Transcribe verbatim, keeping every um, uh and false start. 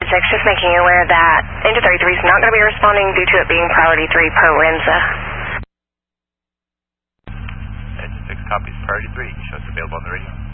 six, just making you aware that Engine thirty-three is not going to be responding due to it being priority three per R M S A. Engine six copies, priority three. Show us available on the radio.